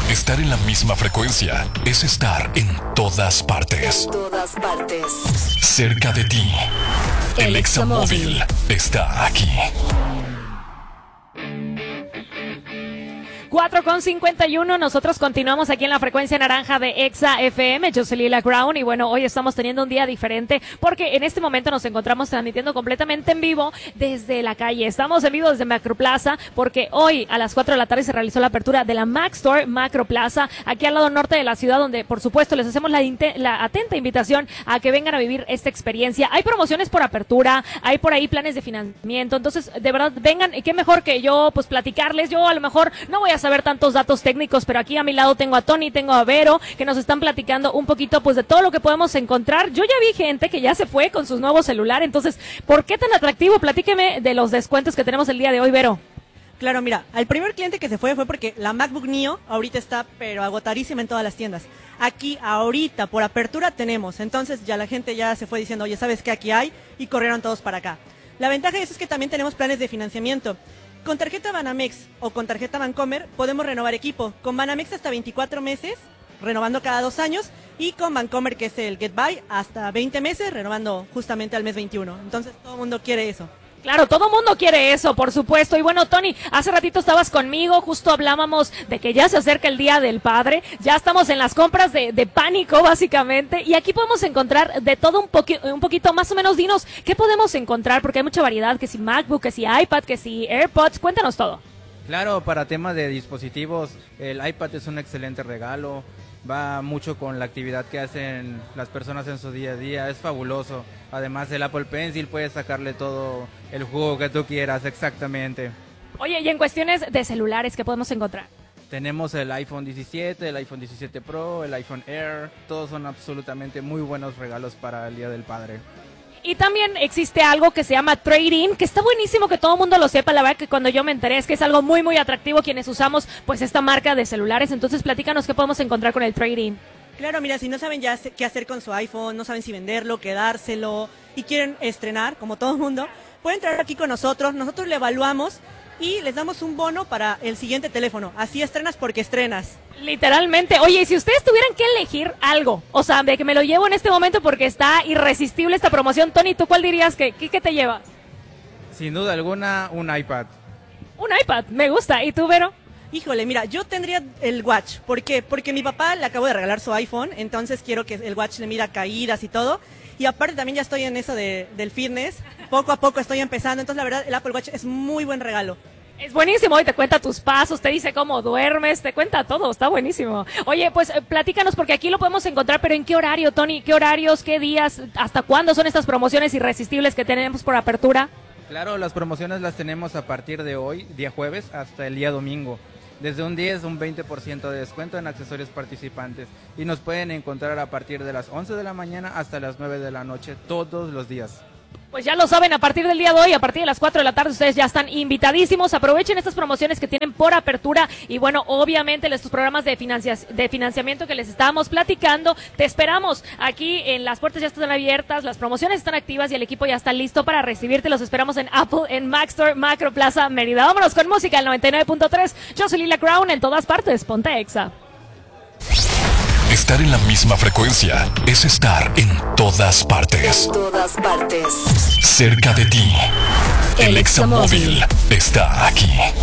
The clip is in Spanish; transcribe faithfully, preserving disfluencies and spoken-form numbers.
Estar en la misma frecuencia es estar en todas partes. En todas partes. Cerca de ti. El, El Examóvil está aquí. cuatro con cincuenta y uno, nosotros continuamos aquí en la frecuencia naranja de Exa F M, yo soy Lila Crown y bueno, hoy estamos teniendo un día diferente porque en este momento nos encontramos transmitiendo completamente en vivo desde la calle, estamos en vivo desde Macroplaza porque hoy a las cuatro de la tarde se realizó la apertura de la Mac Store Macroplaza, aquí al lado norte de la ciudad, donde por supuesto les hacemos la, la atenta invitación a que vengan a vivir esta experiencia. Hay promociones por apertura, hay por ahí planes de financiamiento, entonces de verdad vengan, y qué mejor que yo pues platicarles. Yo a lo mejor no voy a saber tantos datos técnicos, pero aquí a mi lado tengo a Tony, tengo a Vero, que nos están platicando un poquito pues de todo lo que podemos encontrar. Yo ya vi gente que ya se fue con sus nuevos celulares, entonces, ¿por qué tan atractivo? Platíqueme de los descuentos que tenemos el día de hoy, Vero. Claro, mira, el primer cliente que se fue fue porque la MacBook Neo ahorita está pero agotadísima en todas las tiendas. Aquí ahorita por apertura tenemos, entonces ya la gente ya se fue diciendo, oye, ¿sabes qué aquí hay? Y corrieron todos para acá. La ventaja de eso es que también tenemos planes de financiamiento. Con tarjeta Banamex o con tarjeta Bancomer podemos renovar equipo. Con Banamex hasta veinticuatro meses, renovando cada dos años. Y con Bancomer, que es el Get By, hasta veinte meses, renovando justamente al mes veintiuno. Entonces todo el mundo quiere eso. Claro, todo mundo quiere eso, por supuesto. Y bueno, Tony, hace ratito estabas conmigo, justo hablábamos de que ya se acerca el Día del Padre, ya estamos en las compras de, de pánico, básicamente, y aquí podemos encontrar de todo un, poqui un poquito, más o menos, dinos, ¿qué podemos encontrar? Porque hay mucha variedad, que si MacBook, que si iPad, que si AirPods, cuéntanos todo. Claro, para temas de dispositivos, el iPad es un excelente regalo, va mucho con la actividad que hacen las personas en su día a día, es fabuloso. Además, el Apple Pencil, puedes sacarle todo el jugo que tú quieras, exactamente. Oye, y en cuestiones de celulares, ¿qué podemos encontrar? Tenemos el iPhone diecisiete, el iPhone diecisiete Pro, el iPhone Air, todos son absolutamente muy buenos regalos para el Día del Padre. Y también existe algo que se llama trading, que está buenísimo que todo el mundo lo sepa. La verdad que cuando yo me enteré es que es algo muy muy atractivo quienes usamos pues esta marca de celulares. Entonces platícanos qué podemos encontrar con el trading. Claro, mira, si no saben ya qué hacer con su iPhone, no saben si venderlo, quedárselo y quieren estrenar, como todo el mundo, pueden traer aquí con nosotros, nosotros le evaluamos y les damos un bono para el siguiente teléfono. Así estrenas porque estrenas. Literalmente. Oye, y si ustedes tuvieran que elegir algo, o sea, de que me lo llevo en este momento porque está irresistible esta promoción, Tony, ¿tú cuál dirías que, que, que te llevas? Sin duda alguna, un iPad. Un iPad, me gusta. ¿Y tú, Vero? Híjole, mira, yo tendría el Watch. ¿Por qué? Porque mi papá le acabo de regalar su iPhone, entonces quiero que el Watch le mira caídas y todo. Y aparte también ya estoy en eso de, del fitness. Poco a poco estoy empezando, entonces la verdad el Apple Watch es muy buen regalo. Es buenísimo, hoy te cuenta tus pasos, te dice cómo duermes, te cuenta todo, está buenísimo. Oye, pues eh, platícanos, porque aquí lo podemos encontrar, pero ¿en qué horario, Tony? ¿Qué horarios, qué días, hasta cuándo son estas promociones irresistibles que tenemos por apertura? Claro, las promociones las tenemos a partir de hoy, día jueves, hasta el día domingo. Desde un diez a un veinte por ciento de descuento en accesorios participantes. Y nos pueden encontrar a partir de las once de la mañana hasta las nueve de la noche, todos los días. Pues ya lo saben, a partir del día de hoy, a partir de las cuatro de la tarde, ustedes ya están invitadísimos. Aprovechen estas promociones que tienen por apertura y bueno, obviamente estos programas de, financia de financiamiento que les estábamos platicando. Te esperamos aquí, en las puertas ya están abiertas, las promociones están activas y el equipo ya está listo para recibirte. Los esperamos en Apple, en Mac Store, Macroplaza, Mérida. Vámonos con música, el noventa y nueve punto tres. Yo soy Lila Crown, en todas partes, ponte Exa. Estar en la misma frecuencia es estar en todas partes. En todas partes. Cerca de ti. El Examóvil está aquí.